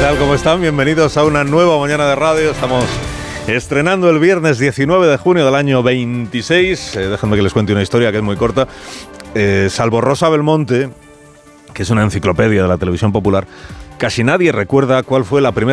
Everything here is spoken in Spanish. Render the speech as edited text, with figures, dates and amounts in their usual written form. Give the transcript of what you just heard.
tal? ¿Cómo están? Bienvenidos a una nueva mañana de radio. Estamos estrenando el viernes 19 de junio del año 26. Déjenme que les cuente una historia que es muy corta. Salvo Rosa Belmonte, que es una enciclopedia de la televisión popular, casi nadie recuerda cuál fue la primera